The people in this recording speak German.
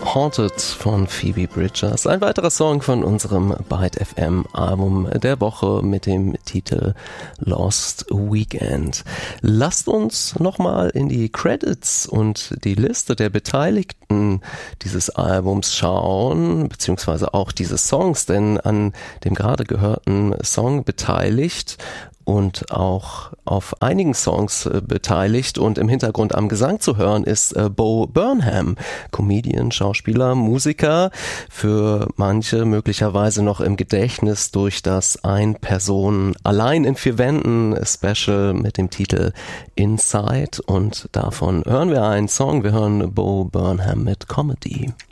Haunted von Phoebe Bridgers. Ein weiterer Song von unserem Byte FM Album der Woche mit dem Titel Lost Weekend. Lasst uns nochmal in die Credits und die Liste der Beteiligten dieses Albums schauen, beziehungsweise auch diese Songs, denn an dem gerade gehörten Song beteiligt und auch auf einigen Songs beteiligt und im Hintergrund am Gesang zu hören ist Bo Burnham, Comedian, Schauspieler, Musiker, für manche möglicherweise noch im Gedächtnis durch das Ein-Personen allein in 4 Wänden Special mit dem Titel Inside, und davon hören wir einen Song. Wir hören Bo Burnham mit Comedy.